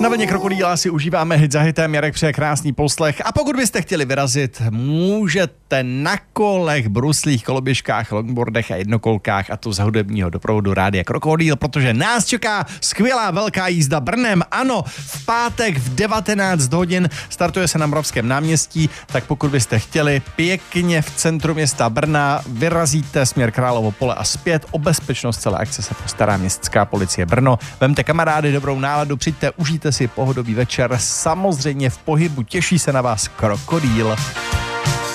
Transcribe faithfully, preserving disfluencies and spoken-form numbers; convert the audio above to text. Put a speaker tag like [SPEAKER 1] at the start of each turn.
[SPEAKER 1] Na vlně Krokodýla si užíváme hit za hitem, Jarek přeje krásný poslech. A pokud byste chtěli vyrazit, můžete na kolech, bruslích, koloběžkách, longboardech a jednokolkách, a to z hudebního doprovodu Rádia Krokodýl, protože nás čeká skvělá velká jízda Brnem. Ano, v pátek v devatenáct hodin startuje se na Moravském náměstí, tak pokud byste chtěli pěkně v centru města Brna, vyrazíte směr Královo pole a zpět. O bezpečnost celé akce se postará městská policie Brno. Vemte kamarády, dobrou náladu, přijďte, užijte si pohodový večer, samozřejmě v pohybu, těší se na vás Krokodýl.